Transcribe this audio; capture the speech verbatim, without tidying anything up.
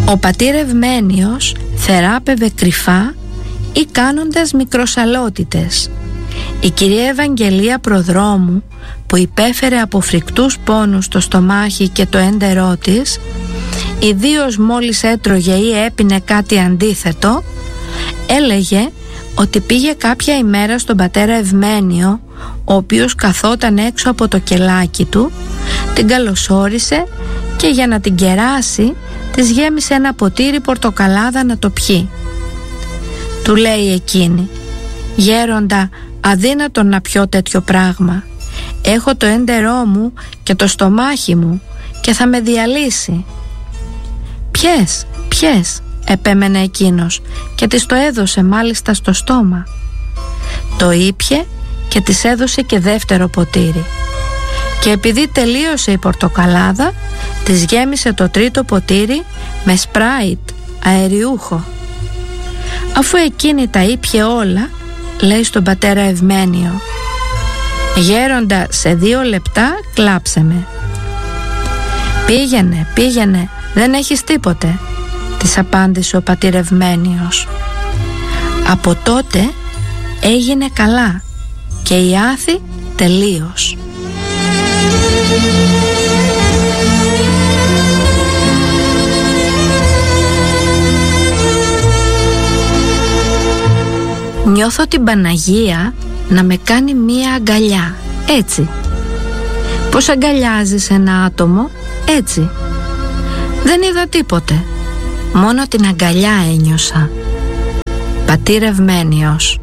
Ο πατήρ Ευμένιος θεράπευε κρυφά ή κάνοντας μικροσαλότητες. Η κυρία Ευαγγελία Προδρόμου, που υπέφερε από φρικτούς πόνους στο στομάχι και το έντερό της, ιδίως μόλις έτρωγε ή έπινε κάτι αντίθετο, έλεγε ότι πήγε κάποια ημέρα στον πατέρα Ευμένιο, ο οποίος καθόταν έξω από το κελάκι του, την καλωσόρισε και για να την κεράσει της γέμισε ένα ποτήρι πορτοκαλάδα να το πιει. Του λέει εκείνη: «Γέροντα, αδύνατον να πιω τέτοιο πράγμα. Έχω το έντερό μου και το στομάχι μου και θα με διαλύσει». «Πιες, πιες», επέμενε εκείνος και της το έδωσε μάλιστα στο στόμα. Το ήπιε και της έδωσε και δεύτερο ποτήρι. Και επειδή τελείωσε η πορτοκαλάδα, της γέμισε το τρίτο ποτήρι με σπράιτ αεριούχο. Αφού εκείνη τα ήπιε όλα, λέει στον πατέρα Ευμένιο: «Γέροντα, σε δύο λεπτά κλάψε με». «Πήγαινε, πήγαινε, δεν έχεις τίποτε», της απάντησε ο πατήρ Ευμένιος. Από τότε έγινε καλά και η άθη τελείως. Νιώθω την Παναγία να με κάνει μία αγκαλιά, έτσι. Πώς αγκαλιάζεις ένα άτομο, έτσι. Δεν είδα τίποτε, μόνο την αγκαλιά ένιωσα. Πατήρ Ευμένιος.